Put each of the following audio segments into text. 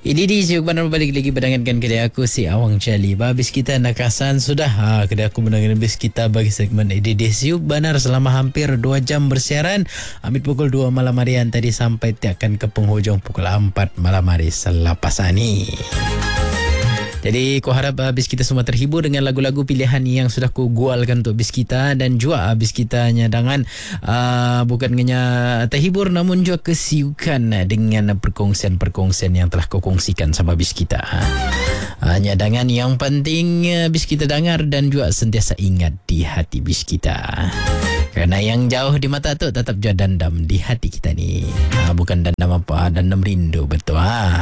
Ini di siuk benar balik lagi berdengarkan kedai aku si Awang Cali. Habis kita nakasan sudah. Kedai aku mendengarkan habis kita bagi segmen ini di siuk benar selama hampir 2 jam bersiaran. Amit pukul 2 malam hari tadi sampai akan ke penghujung pukul 4 malam hari selepas ini. Jadi aku harap habis kita semua terhibur dengan lagu-lagu pilihan yang sudah ku gualkan untuk habis kita, dan juga habis kita nyadangan bukan hanya terhibur namun juga kesiukan dengan perkongsian-perkongsian yang telah kau kongsikan sama habis kita. Nyadangan yang penting habis kita dengar dan juga sentiasa ingat di hati habis kita. Kerana yang jauh di mata tu tetap juga dandam di hati kita ni. Bukan dandam apa, dandam rindu, betul.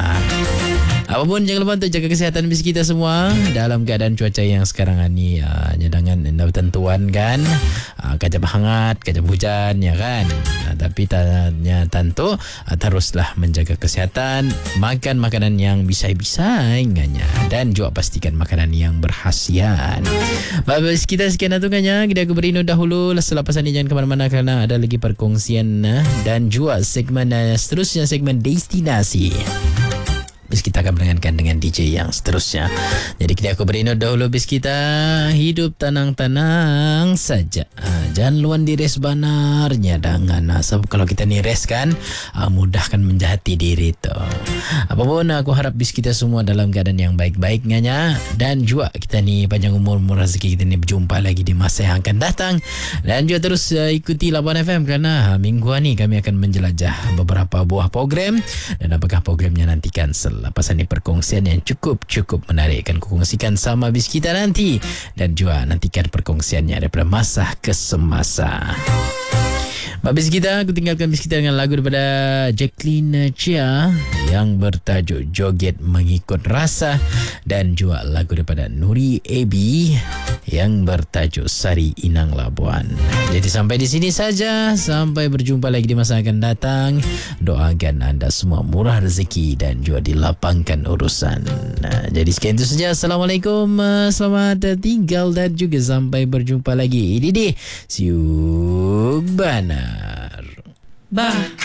Apapun jangan lupa untuk jaga kesihatan bis kita semua dalam keadaan cuaca yang sekarang ni nyadangan tentuan kan, kajap hangat, kajap hujan ya kan. Tapi tanya tentu teruslah menjaga kesihatan, makan makanan yang bisa-bisa ingatnya, dan juga pastikan makanan yang berkhasiat. Bis kita sekian atungannya, kita aku berindu dahulu. Selepas ini jangan ke mana-mana kerana ada lagi perkongsian dan juga segmen seterusnya, segmen destinasi. Bis kita akan mendengarkan dengan DJ yang seterusnya. Jadi kita aku berindu dahulu bis kita hidup tenang-tenang saja. Jangan luan di rest banarnya dengan sebab kalau kita ni rest kan mudahkan menjahati diri tu. Apapun aku harap bis kita semua dalam keadaan yang baik-baiknya, dan juga kita ni panjang umur rezeki kita ni berjumpa lagi di masa yang akan datang. Dan juga terus ikuti Labuan FM kerana minggu ni kami akan menjelajah beberapa buah program, dan apakah programnya nantikan lepas ini perkongsian yang cukup menarik akan kongsikan sama bis kita nanti, dan juga nantikan perkongsiannya daripada masa ke semasa. Habis kita, aku tinggalkan bis kita dengan lagu daripada Jacqueline Chia yang bertajuk Joget Mengikut Rasa, dan juga lagu daripada Nuri Ebi yang bertajuk Sari Inang Labuan. Jadi sampai di sini saja, sampai berjumpa lagi di masa akan datang. Doakan anda semua murah rezeki dan juga dilapangkan urusan. Jadi sekian itu saja. Assalamualaikum, selamat tinggal dan juga sampai berjumpa lagi. Ini siuk banar.